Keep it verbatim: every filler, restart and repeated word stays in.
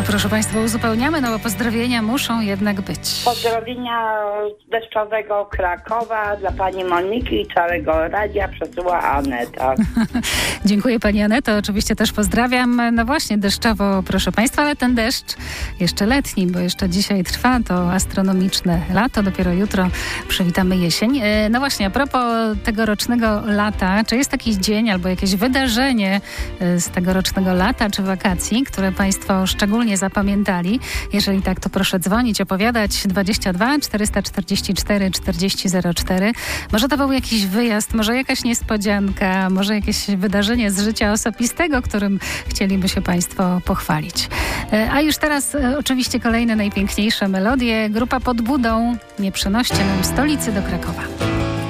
To proszę Państwa, uzupełniamy, no bo pozdrowienia muszą jednak być. Pozdrowienia z deszczowego Krakowa dla pani Moniki i całego radia przesyła Aneta. Dziękuję Pani Aneto, oczywiście też pozdrawiam. No właśnie, deszczowo, proszę Państwa, ale ten deszcz jeszcze letni, bo jeszcze dzisiaj trwa to astronomiczne lato, dopiero jutro przywitamy jesień. No właśnie, a propos tegorocznego lata, czy jest taki dzień albo jakieś wydarzenie z tegorocznego lata czy wakacji, które Państwo szczególnie zapamiętali? Jeżeli tak, to proszę dzwonić, opowiadać dwadzieścia dwa czterysta czterdzieści cztery czterdzieści zero cztery. Może to był jakiś wyjazd, może jakaś niespodzianka, może jakieś wydarzenie z życia osobistego, którym chcieliby się Państwo pochwalić. A już teraz oczywiście kolejne najpiękniejsze melodie. Grupa Pod Budą. Nie przenoście nam stolicy do Krakowa.